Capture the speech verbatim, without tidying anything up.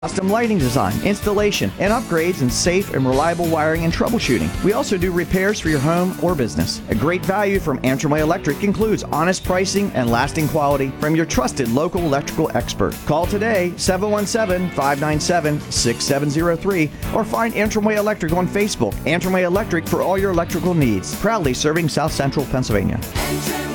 custom lighting design, installation, and upgrades in safe and reliable wiring and troubleshooting. We also do repairs for your home or business. A great value from Antrim Way Electric includes honest pricing and lasting quality from your trusted local electrical expert. Call today, seven one seven, five nine seven, six seven zero three, or find Antrim Way Electric on Facebook. Antrim Way Electric for all your electrical needs. Proudly serving South Central Pennsylvania.